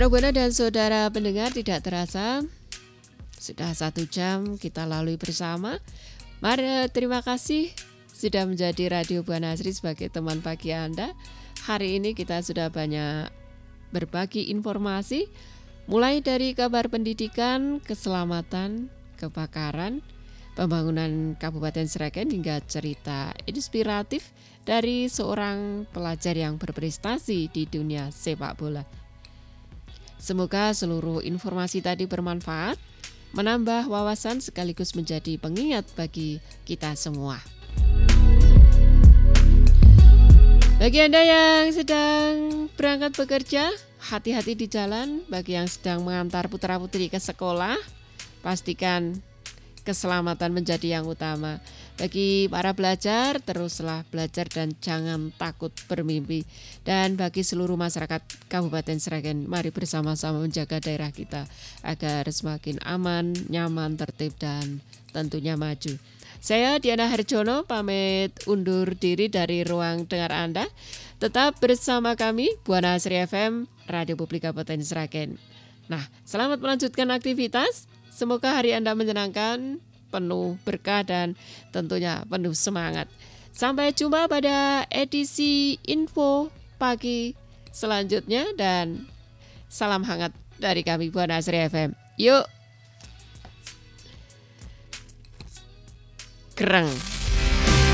Buana dan saudara pendengar, tidak terasa sudah 1 jam kita lalui bersama. Mari, terima kasih sudah menjadi Radio Buana Asri sebagai teman pagi Anda. Hari ini kita sudah banyak berbagi informasi, mulai dari kabar pendidikan, keselamatan, kebakaran, pembangunan Kabupaten Sragen, hingga cerita inspiratif dari seorang pelajar yang berprestasi di dunia sepak bola. Semoga seluruh informasi tadi bermanfaat, menambah wawasan sekaligus menjadi pengingat bagi kita semua. Bagi Anda yang sedang berangkat bekerja, hati-hati di jalan. Bagi yang sedang mengantar putra-putri ke sekolah, pastikan keselamatan menjadi yang utama. Bagi para pelajar, teruslah belajar dan jangan takut bermimpi. Dan bagi seluruh masyarakat Kabupaten Sragen, mari bersama-sama menjaga daerah kita agar semakin aman, nyaman, tertib, dan tentunya maju. Saya Diana Harjono pamit undur diri dari ruang dengar Anda. Tetap bersama kami, Buana Asri FM, Radio Publik Kabupaten Sragen. Nah, selamat melanjutkan aktivitas. Semoga hari Anda menyenangkan, penuh berkah, dan tentunya penuh semangat. Sampai jumpa pada edisi info pagi selanjutnya, dan salam hangat dari kami Buana Asri FM. Yuk, gereng.